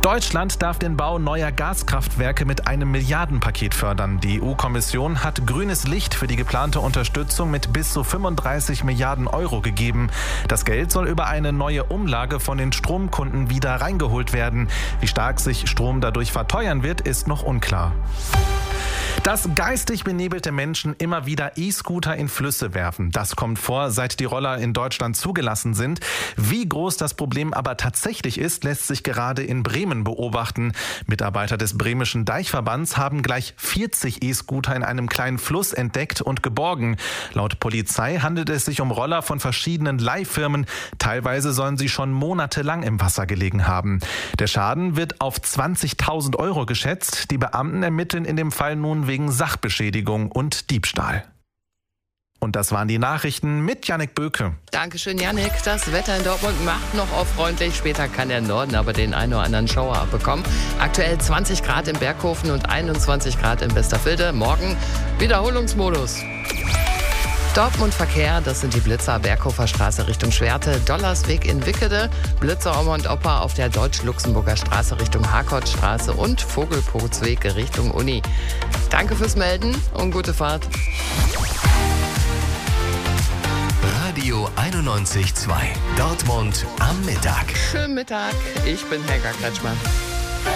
Deutschland darf den Bau neuer Gaskraftwerke mit einem Milliardenpaket fördern. Die EU-Kommission hat grünes Licht für die geplante Unterstützung mit bis zu 35 Milliarden Euro gegeben. Das Geld soll über eine neue Umlage von den Stromkunden wieder reingeholt werden. Wie stark sich Strom dadurch verteuern wird, ist noch unklar. Dass geistig benebelte Menschen immer wieder E-Scooter in Flüsse werfen. Das kommt vor, seit die Roller in Deutschland zugelassen sind. Wie groß das Problem aber tatsächlich ist, lässt sich gerade in Bremen beobachten. Mitarbeiter des Bremischen Deichverbands haben gleich 40 E-Scooter in einem kleinen Fluss entdeckt und geborgen. Laut Polizei handelt es sich um Roller von verschiedenen Leihfirmen. Teilweise sollen sie schon monatelang im Wasser gelegen haben. Der Schaden wird auf 20.000 Euro geschätzt. Die Beamten ermitteln in dem Fall nun wegen Sachbeschädigung und Diebstahl. Und das waren die Nachrichten mit Jannik Böke. Dankeschön, Jannik. Das Wetter in Dortmund macht noch auf freundlich. Später kann der Norden aber den einen oder anderen Schauer abbekommen. Aktuell 20 Grad im Berghofen und 21 Grad in Westerfilde. Morgen Wiederholungsmodus. Dortmund Verkehr, das sind die Blitzer Berghofer Straße Richtung Schwerte, Dollersweg in Wickede, Blitzer Oma und Opa auf der Deutsch-Luxemburger Straße Richtung Harkortstraße und Vogelpotsweg Richtung Uni. Danke fürs Melden und gute Fahrt. Radio 91.2, Dortmund am Mittag. Schönen Mittag, ich bin Helga Kretschmann.